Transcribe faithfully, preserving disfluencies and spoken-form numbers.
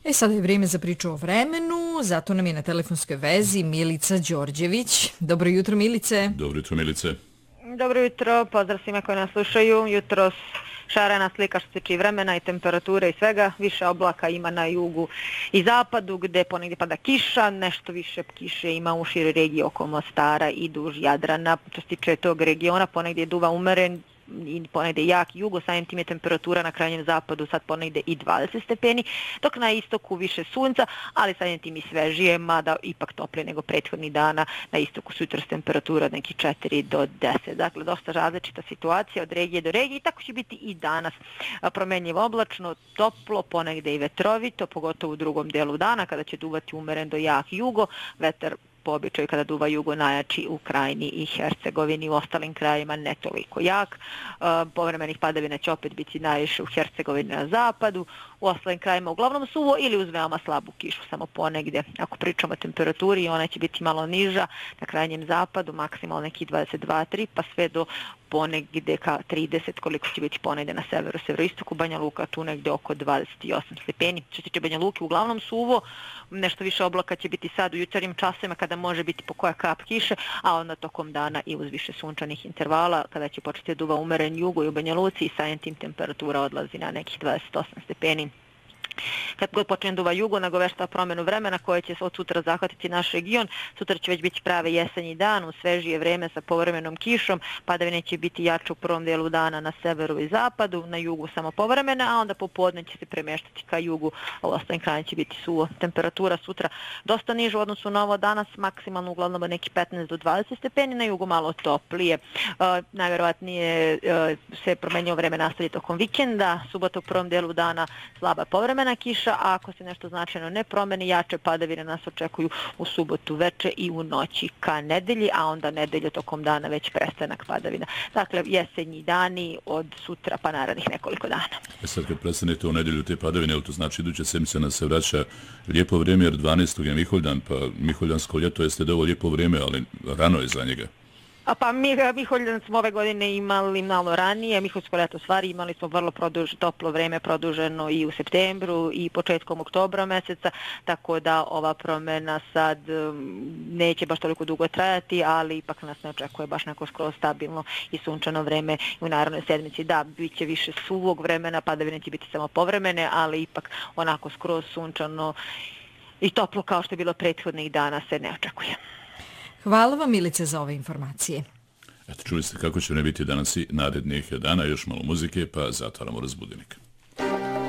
E sada je vrijeme za priču o vremenu, zato nam je na telefonskoj vezi Milica Đorđević. Dobro jutro, Milice. Dobro jutro, Milice. Dobro jutro, pozdrav svima koji nas slušaju. Jutros šarena slika što se tiče vremena i temperature i svega. Više oblaka ima na jugu i zapadu gdje ponegdje pada kiša, nešto više kiše ima u široj regiji oko Mostara i duž Jadrana. Što se tiče tog regiona, ponegdje duva umeren i ponegdje jak jugo, samim tim je temperatura na krajnjem zapadu sad ponegdje i dvadeset stepeni, dok na istoku više sunca, ali samim tim i svežije, mada ipak toplije nego prethodnih dana. Na istoku su jutros temperatura od neki četiri do deset. Dakle, dosta različita situacija od regije do regije i tako će biti i danas. Promenljivo oblačno, toplo, ponegdje i vetrovito, pogotovo u drugom delu dana kada će duvati umeren do jak jugo, vetar po običaju kada duva jugo najjači u Krajini i Hercegovini, u ostalim krajima ne toliko jak. Povremenih padavina će opet biti najviše u Hercegovini na zapadu, u ostalim krajima uglavnom suvo ili uz veoma slabu kišu, samo ponegdje. Ako pričamo o temperaturi, ona će biti malo niža na krajnjem zapadu, maksimalno neki dvadeset dva tri, pa sve do ponegdje ka trideset, koliko će biti ponegdje na severu, severoistoku, Banja Luka tu negdje oko dvadeset osam stepeni. Što se tiče Banja Luke, uglavnom suvo, nešto više oblaka će biti sad u jutarnjim časima kada može biti po koja kap kiše, a onda tokom dana i uz više sunčanih intervala kada će početi duva umeren jugo i u Banja Luci i samim tim temperatura odlazi na nekih dvadeset osam stepeni. Kad god počne duva jugo, nagovešta promjenu vremena koja će od sutra zahvatiti naš region. Sutra će već biti prave jesenji dan, u svežije vreme sa povremenom kišom. Padavine će biti jače u prvom dijelu dana na severu i zapadu, na jugu samo povremene, a onda popodne će se premještati ka jugu, a u ostalim krajima će biti suvo. Temperatura sutra dosta niža u odnosu na ovo danas, maksimalno uglavnom neki petnaest do dvadeset stepeni, na jugu malo toplije. Uh, najvjerovatnije uh, se promenio vreme nastavi tokom vikenda, subota u prvom dijelu dana slaba povremena na kiša, a ako se nešto značajno ne promeni, jače padavine nas očekuju u subotu veče i u noći ka nedelji, a onda nedelje tokom dana već prestanak padavina. Dakle, jesenji dani od sutra pa narednih nekoliko dana. E sad kad prestanete u nedelju te padavine, to znači iduća sedmica nas se vraća lijepo vrijeme, jer dvanaestog je Miholjdan, pa Miholjansko ljeto jeste da ovo lijepo vrijeme, ali rano je za njega. A pa mi Miholjan smo ove godine imali malo ranije, Miholjsko ljeto stvari imali smo vrlo produž, toplo vreme produženo i u septembru i početkom oktobra mjeseca, tako da ova promjena sad neće baš toliko dugo trajati, ali ipak nas ne očekuje baš neko skroz stabilno i sunčano vreme u narednoj sedmici. Da, bit će više suvog vremena, padavine će biti samo povremene, ali ipak onako skroz sunčano i toplo kao što je bilo prethodnih dana se ne očekuje. Hvala vam, Milice, za ove informacije. Eto, čuli ste kako će ne biti danas i narednih dana, još malo muzike, pa zatvaramo razbudenik.